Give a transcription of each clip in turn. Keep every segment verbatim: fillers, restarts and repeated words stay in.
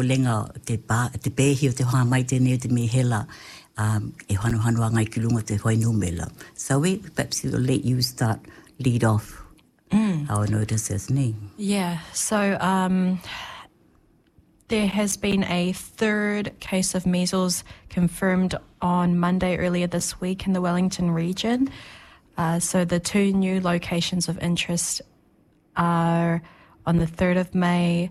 lenga te pa te pehi o te hoa mai tēnei o te mihela um, e hanu hanu anga i kilunga te hoi numela. So we perhaps we'll let you start lead off mm. our notices, ne? Yeah, so um, there has been a third case of measles confirmed on Monday earlier this week in the Wellington region. Uh, so the two new locations of interest are on the third of May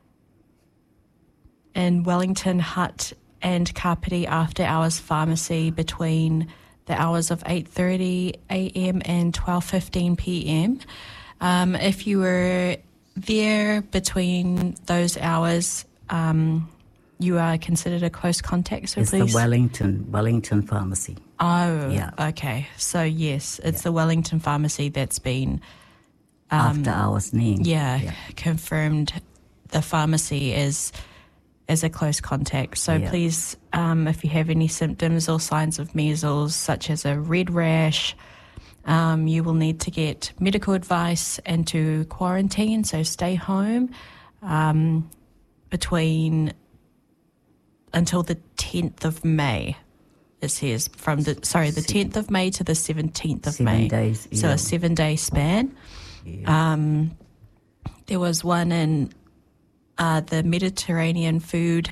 in Wellington Hut and Kapiti After Hours Pharmacy between the hours of eight thirty a m and twelve fifteen p m Um, if you were there between those hours, um, you are considered a close contact, so it's please... It's the Wellington, Wellington Pharmacy. Oh, yeah. Okay. So, yes, it's yeah. the Wellington Pharmacy that's been... Um, After hours name. Yeah, yeah, confirmed the pharmacy as, as a close contact. So yeah. please, um, if you have any symptoms or signs of measles, such as a red rash, um, you will need to get medical advice and to quarantine, so stay home um, between until the tenth of May. It says from the sorry the tenth of May to the seventeenth of seven May. Days, so yeah. a seven day span. Yeah. Um, there was one in uh, the Mediterranean food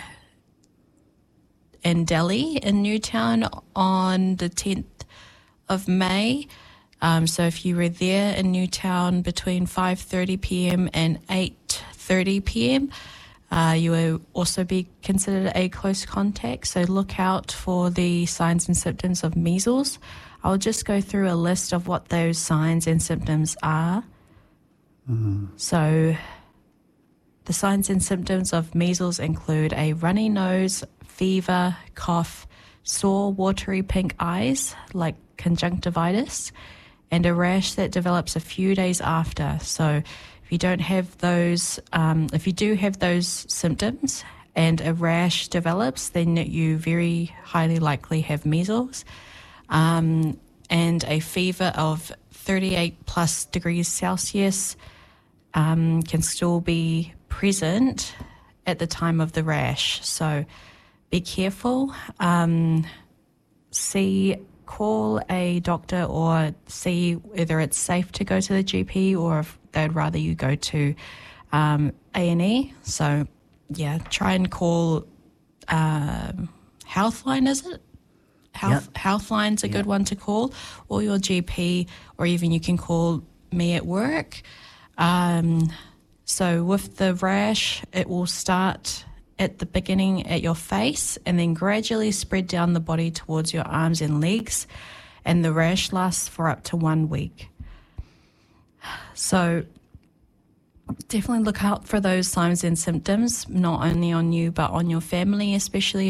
in Delhi in Newtown on the tenth of May. Um, so if you were there in Newtown between five thirty p m and eight thirty p m, uh, you will also be considered a close contact. So look out for the signs and symptoms of measles. I'll just go through a list of what those signs and symptoms are. Mm-hmm. So the signs and symptoms of measles include a runny nose, fever, cough, sore, watery pink eyes like conjunctivitis, and a rash that develops a few days after. So if you don't have those, um, if you do have those symptoms and a rash develops, then you very highly likely have measles. Um, and a fever of thirty-eight plus degrees Celsius um, can still be present at the time of the rash. So be careful. Um, see, call a doctor or see whether it's safe to go to the G P or if they'd rather you go to um, A and E. So, yeah, try and call um, Healthline, is it? Health, yep. Healthline's a yep. good one to call, or your G P, or even you can call me at work. Um, so with the rash, it will start at the beginning at your face and then gradually spread down the body towards your arms and legs, and the rash lasts for up to one week. So definitely look out for those signs and symptoms, not only on you but on your family, especially